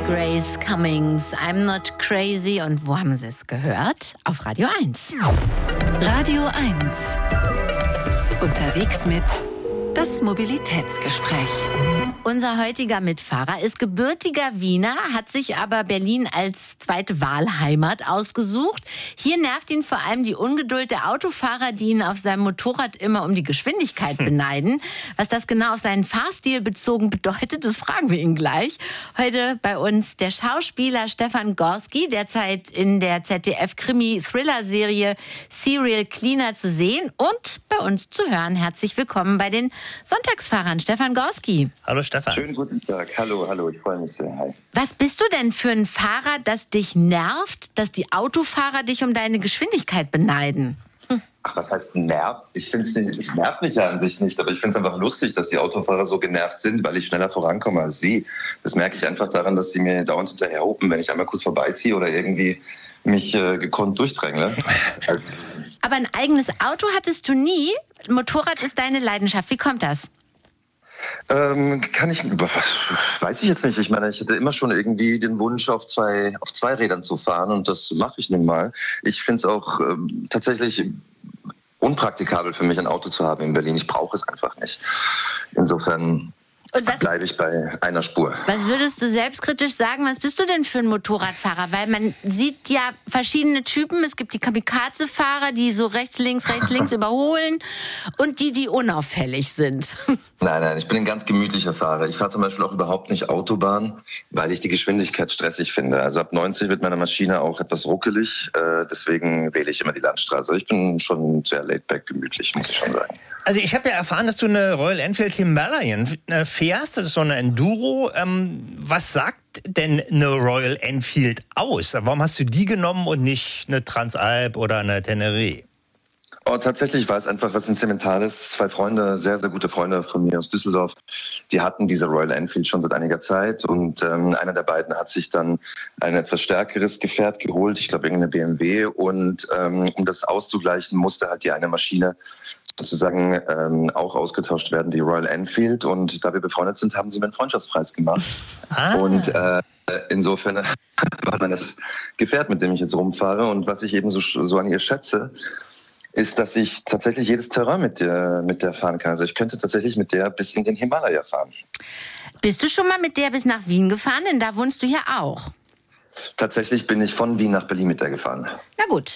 Grace Cummings, I'm Not Crazy. Und wo haben Sie es gehört? Auf Radio 1. Radio 1. Unterwegs mit das Mobilitätsgespräch. Unser heutiger Mitfahrer ist gebürtiger Wiener, hat sich aber Berlin als zweite Wahlheimat ausgesucht. Hier nervt ihn vor allem die Ungeduld der Autofahrer, die ihn auf seinem Motorrad immer um die Geschwindigkeit beneiden. Was das genau auf seinen Fahrstil bezogen bedeutet, das fragen wir ihn gleich. Heute bei uns der Schauspieler Stefan Gorski, derzeit in der ZDF-Krimi-Thriller-Serie Serial Cleaner zu sehen und bei uns zu hören. Herzlich willkommen bei den Sonntagsfahrern. Stefan Gorski. Hallo Stefan. Schönen guten Tag. Hallo, ich freue mich sehr. Hi. Was bist du denn für ein Fahrer, das dich nervt, dass die Autofahrer dich um deine Geschwindigkeit beneiden? Ach, was heißt nervt? Ich finde es nervt mich ja an sich nicht, aber ich finde es einfach lustig, dass die Autofahrer so genervt sind, weil ich schneller vorankomme als sie. Das merke ich einfach daran, dass sie mir dauernd hinterher hupen, wenn ich einmal kurz vorbeiziehe oder irgendwie mich gekonnt durchdrängle. Also, aber ein eigenes Auto hattest du nie. Motorrad ist deine Leidenschaft. Wie kommt das? Weiß ich jetzt nicht. Ich meine, ich hatte immer schon irgendwie den Wunsch, auf zwei Rädern zu fahren und das mache ich nun mal. Ich finde es auch tatsächlich unpraktikabel für mich, ein Auto zu haben in Berlin. Ich brauche es einfach nicht. Insofern bleibe ich bei einer Spur. Was würdest du selbstkritisch sagen? Was bist du denn für ein Motorradfahrer? Weil man sieht ja verschiedene Typen. Es gibt die Kamikaze-Fahrer, die so rechts, links überholen und die unauffällig sind. Nein, ich bin ein ganz gemütlicher Fahrer. Ich fahre zum Beispiel auch überhaupt nicht Autobahn, weil ich die Geschwindigkeit stressig finde. Also ab 90 wird meine Maschine auch etwas ruckelig. Deswegen wähle ich immer die Landstraße. Ich bin schon sehr laid-back gemütlich, muss ich schon sagen. Also ich habe ja erfahren, dass du eine Royal Enfield Himalayan fährst. Das ist so eine Enduro. Was sagt denn eine Royal Enfield aus? Warum hast du die genommen und nicht eine Transalp oder eine Teneré? Oh, tatsächlich war es einfach was Sentimentales. 2 Freunde, sehr, sehr gute Freunde von mir aus Düsseldorf, die hatten diese Royal Enfield schon seit einiger Zeit und einer der beiden hat sich dann ein etwas stärkeres Gefährt geholt, ich glaube irgendeine BMW und um das auszugleichen, musste halt die eine Maschine sozusagen auch ausgetauscht werden, die Royal Enfield, und da wir befreundet sind, haben sie mir einen Freundschaftspreis gemacht. Und insofern war dann das Gefährt, mit dem ich jetzt rumfahre, und was ich eben so an ihr schätze, ist, dass ich tatsächlich jedes Terrain mit der fahren kann. Also ich könnte tatsächlich mit der bis in den Himalaya fahren. Bist du schon mal mit der bis nach Wien gefahren? Denn da wohnst du ja auch. Tatsächlich bin ich von Wien nach Berlin mit der gefahren. Na gut.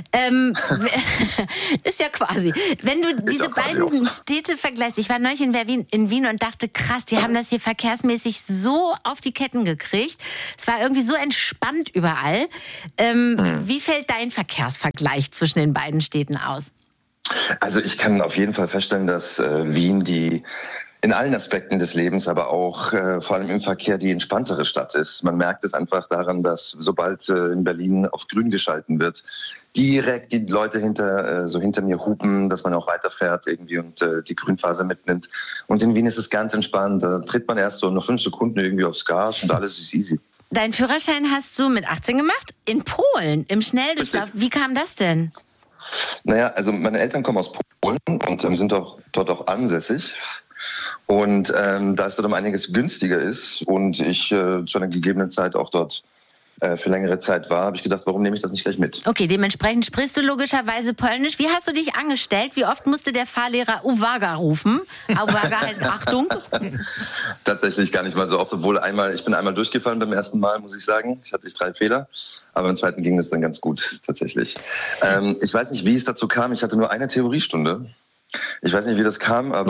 Ist ja quasi. Wenn du diese beiden Städte vergleichst, ich war neulich in Wien und dachte, krass, die haben das hier verkehrsmäßig so auf die Ketten gekriegt. Es war irgendwie so entspannt überall. Wie fällt dein Verkehrsvergleich zwischen den beiden Städten aus? Also ich kann auf jeden Fall feststellen, dass Wien in allen Aspekten des Lebens, aber auch vor allem im Verkehr die entspanntere Stadt ist. Man merkt es einfach daran, dass sobald in Berlin auf grün geschalten wird, direkt die Leute hinter mir hupen, dass man auch weiterfährt irgendwie und die Grünphase mitnimmt. Und in Wien ist es ganz entspannt. Da tritt man erst so noch 5 Sekunden irgendwie aufs Gas und alles ist easy. Deinen Führerschein hast du mit 18 gemacht? In Polen, im Schnelldurchlauf. Wie kam das denn? Naja, also meine Eltern kommen aus Polen und sind dort auch ansässig. Und da es dort um einiges günstiger ist und ich zu einer gegebenen Zeit auch dort für längere Zeit war, habe ich gedacht, warum nehme ich das nicht gleich mit? Okay, dementsprechend sprichst du logischerweise Polnisch. Wie hast du dich angestellt? Wie oft musste der Fahrlehrer Uwaga rufen? Uwaga heißt Achtung. Tatsächlich gar nicht mal so oft, obwohl ich bin einmal durchgefallen beim ersten Mal, muss ich sagen. Ich hatte 3 Fehler, aber im zweiten ging das dann ganz gut, tatsächlich. Ich weiß nicht, wie es dazu kam. Ich hatte nur eine Theoriestunde. Ich weiß nicht, wie das kam, aber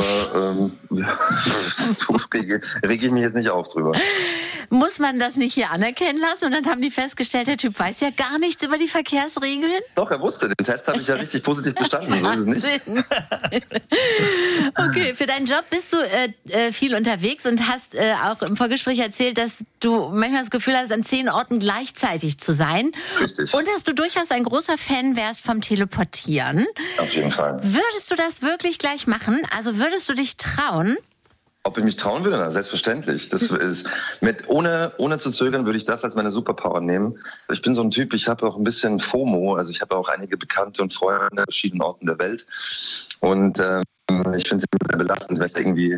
rege ich mich jetzt nicht auf drüber. Muss man das nicht hier anerkennen lassen? Und dann haben die festgestellt, der Typ weiß ja gar nichts über die Verkehrsregeln? Doch, er wusste. Den Test habe ich ja richtig positiv bestanden. So ist es nicht. Okay, für deinen Job bist du viel unterwegs und hast auch im Vorgespräch erzählt, dass du manchmal das Gefühl hast, an 10 Orten gleichzeitig zu sein. Richtig. Und dass du durchaus ein großer Fan wärst vom Teleportieren. Auf jeden Fall. Würdest du das wirklich gleich machen? Also würdest du dich trauen? Ob ich mich trauen würde? Na, selbstverständlich. Das ist ohne zu zögern würde ich das als meine Superpower nehmen. Ich bin so ein Typ, ich habe auch ein bisschen FOMO, also ich habe auch einige Bekannte und Freunde an verschiedenen Orten der Welt. Und ich finde es sehr belastend, wenn ich irgendwie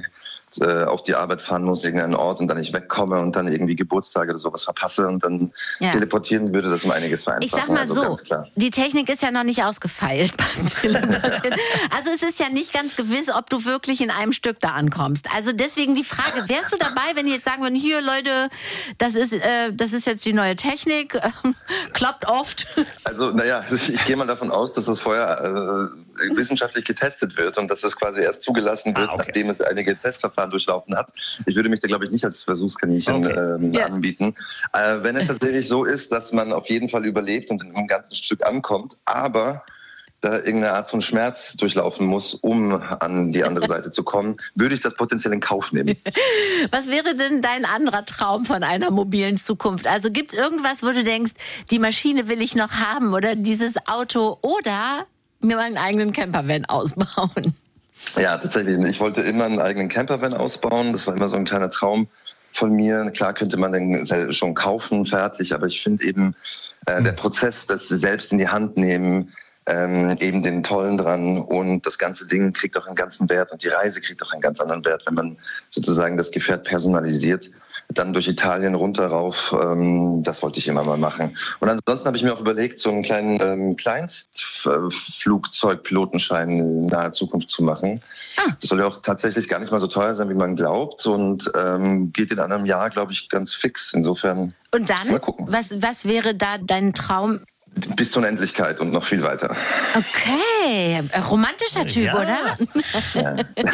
auf die Arbeit fahren muss, irgendeinen Ort und dann nicht wegkomme und dann irgendwie Geburtstage oder sowas verpasse und dann teleportieren, würde das um einiges vereinfachen. Ich sag mal also so, ganz klar. Die Technik ist ja noch nicht ausgefeilt beim Teleportieren. Also es ist ja nicht ganz gewiss, ob du wirklich in einem Stück da ankommst. Also deswegen die Frage, wärst du dabei, wenn die jetzt sagen würden, hier Leute, das ist jetzt die neue Technik, klappt oft. Also naja, ich gehe mal davon aus, dass es vorher wissenschaftlich getestet wird und dass es quasi erst zugelassen wird, nachdem es einige Testverfahren durchlaufen hat. Ich würde mich da, glaube ich, nicht als Versuchskaninchen anbieten. Wenn es tatsächlich so ist, dass man auf jeden Fall überlebt und in einem ganzen Stück ankommt, aber da irgendeine Art von Schmerz durchlaufen muss, um an die andere Seite zu kommen, würde ich das potenziell in Kauf nehmen. Was wäre denn dein anderer Traum von einer mobilen Zukunft? Also gibt es irgendwas, wo du denkst, die Maschine will ich noch haben oder dieses Auto oder mir meinen eigenen Campervan ausbauen? Ja, tatsächlich. Ich wollte immer einen eigenen Campervan ausbauen. Das war immer so ein kleiner Traum von mir. Klar könnte man den schon kaufen, fertig, aber ich finde eben der Prozess, das selbst in die Hand nehmen, eben den Tollen dran und das ganze Ding kriegt auch einen ganzen Wert und die Reise kriegt auch einen ganz anderen Wert, wenn man sozusagen das Gefährt personalisiert, dann durch Italien runter rauf, das wollte ich immer mal machen. Und ansonsten habe ich mir auch überlegt, so einen kleinen Kleinstflugzeugpilotenschein in naher Zukunft zu machen. Das soll ja auch tatsächlich gar nicht mal so teuer sein, wie man glaubt und geht in einem Jahr, glaube ich, ganz fix. Insofern und dann, mal gucken. Was wäre da dein Traum? Bis zur Unendlichkeit und noch viel weiter. Okay, romantischer Typ, oder? Ja.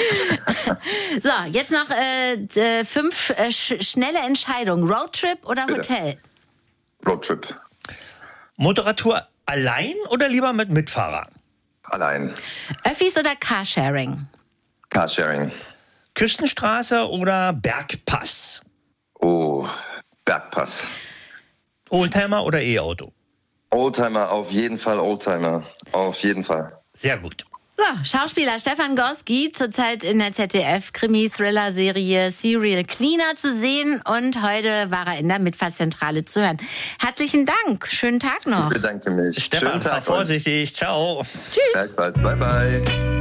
So, jetzt noch 5 schnelle Entscheidungen. Roadtrip oder Hotel? Roadtrip. Motorradtour allein oder lieber mit Mitfahrer? Allein. Öffis oder Carsharing? Carsharing. Küstenstraße oder Bergpass? Oh, Bergpass. Oldtimer oder E-Auto? Oldtimer, auf jeden Fall Oldtimer. Auf jeden Fall. Sehr gut. So, Schauspieler Stefan Gorski, zurzeit in der ZDF-Krimi-Thriller-Serie Serial Cleaner zu sehen und heute war er in der Mitfahrzentrale zu hören. Herzlichen Dank, schönen Tag noch. Ich bedanke mich. Stefan, fahr vorsichtig, ciao. Tschüss. Gleichfalls, bye bye.